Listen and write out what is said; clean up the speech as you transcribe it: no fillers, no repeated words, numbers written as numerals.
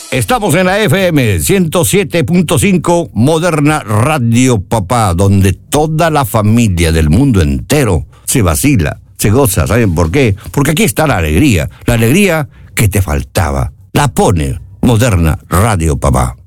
Estamos en la FM 107.5 Moderna Radio Papá, donde toda la familia del mundo entero se vacila, se goza. ¿Saben por qué? Porque aquí está la alegría que te faltaba. La pone Moderna Radio Papá.